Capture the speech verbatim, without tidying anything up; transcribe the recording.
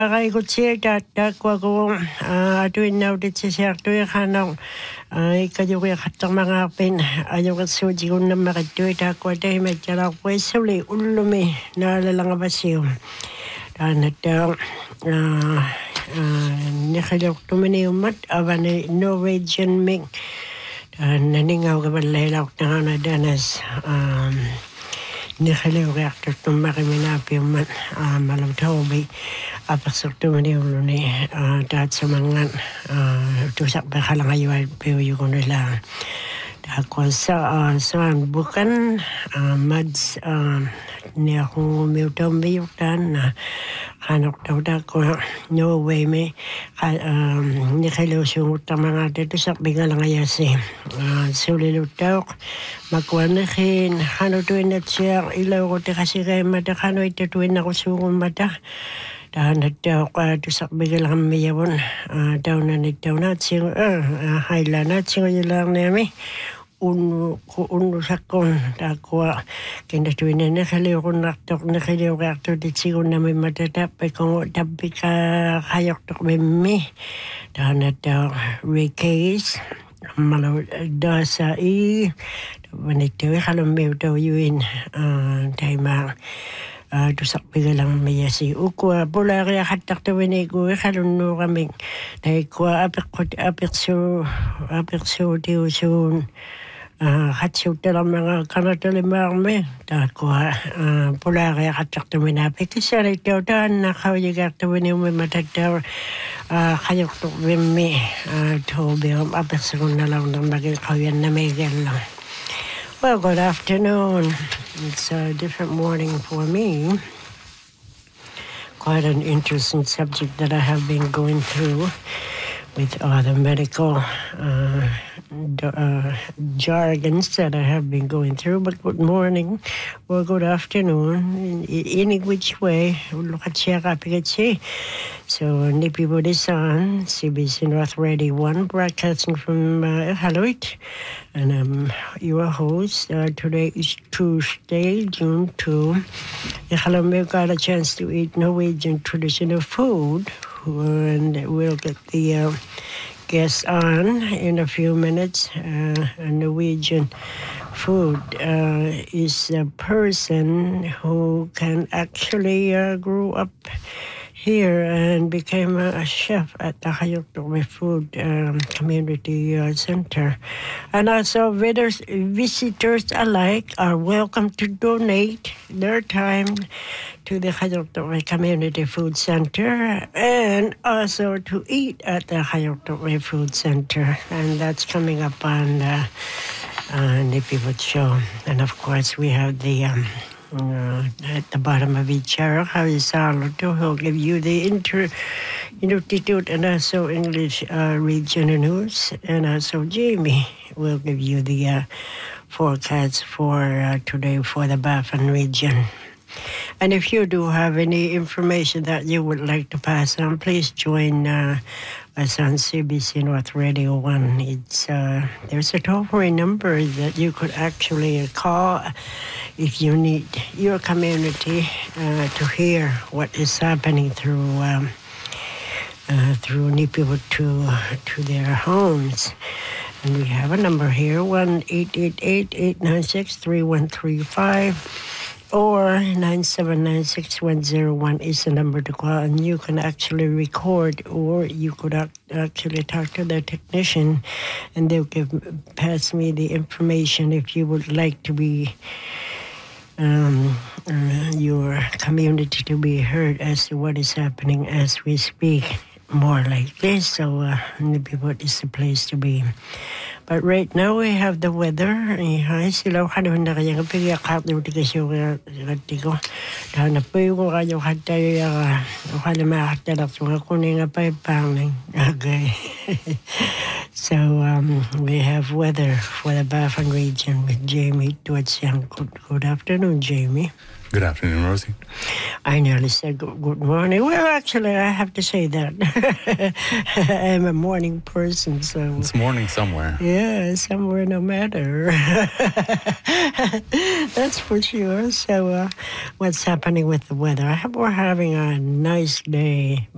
Qaigutsiataattaa kuaku atuinnautitsisiartuiqaanaq ikkajuriqattarmaqaarpin ajorersuutigunnammaqittuit taakkua tahimatjalaarpuissuli ullumi naalalangavassiu taanattaa niqiliortuminiummat avani Norwegian mik taannaningaugavallailaqtarana danas niqilioriartuttummaqiminnaapiummat malutaubi apersertumaniuluni taatsamangan tusaqpeqalangayuat piuyugunila taakkuassa saan bukan mads niaqungumiutammiurtaan qanortautaaqua Norway me niqiliusuunguttarmangaatat tusaqpingalangayassi suliluttauq makuaneqin qanutuinnatsiaq ilauqutiqasiqaimmata qanuittatuinnaqusuugummata taanattauqa tusaqpigilarammiavun taunanittaunaatsingu hailanaatsinguyilaarniami unnu unnusaqqun taakkua kinatuinaniqiliuqunnartoq niqiliuqiartutitsigunnammimata tappikongu tappika qajortoqmimmi taanattauq Rikeis malu dasa i vanittawi qalummiutauyuin taimaa tusaqpigalarmiyasi ukua pulaariaqattartaviniikui qalunnuuramik taikkua apeqqut apersu apersuutiusuun qatsiuttalarmaga kanatalimaarmi taakkua pulaariaqattartaminaapik kissalittau taannaqaujagaartaviniummimatattau qajortorvimmi toobiram apersugunnalarnermagi qauyannamigalla. Well, good afternoon. It's a different morning for me. Quite an interesting subject that I have been going through with all the medical uh, uh, jargons that I have been going through. But good morning or good afternoon, in any which way. So, Nipi Buddhisan, C B C North Radio one, broadcasting from uh, Iqaluit. And I'm your host. Uh, today is Tuesday, June second. Iqaluit got a chance to eat Norwegian traditional food. And we'll get the uh, guest on in a few minutes. Uh, Norwegian food uh, is a person who can actually uh, grow up here and became a chef at the Hayotome Food um, Community uh, Center. And also visitors, visitors alike are welcome to donate their time to the Hayotome Community Food Center and also to eat at the Hayotome Food Center. And that's coming up on uh, uh, Nipi Wood Show. And of course we have the um, Uh, at the bottom of each hour, Harry Sarloto, who'll give you the inter, Institute and also English uh, regional news, and also Jamie will give you the uh, forecast for uh, today for the Baffin region. And if you do have any information that you would like to pass on, please join uh, us on C B C North Radio one. It's uh, there's a toll-free number that you could actually call if you need your community uh, to hear what is happening through um, uh, through Nipiwood to to their homes. And we have a number here: one eight eight eight eight nine six three one three five. Or nine seven nine six one zero one is the number to call, and you can actually record, or you could actually talk to the technician, and they'll give pass me the information if you would like to be um, uh, your community to be heard as to what is happening as we speak. More like this, so uh, maybe what is the place to be. But right now we have the weather. Hi, sila kanu na kaya kapag yakap na uti kasi yung katiko. Dahil na po yung kayo katay ukala makatalak yung kuning apay pangling. Okay. So um, we have weather for the Baffin region with Jamie Tuatsiang. Good, good afternoon, Jamie. Good afternoon, Rosie. I nearly said good, good morning. Well, actually, I have to say that. I'm a morning person, so... It's morning somewhere. Yeah, somewhere no matter. That's for sure. So uh, what's happening with the weather? I hope we're having a nice day.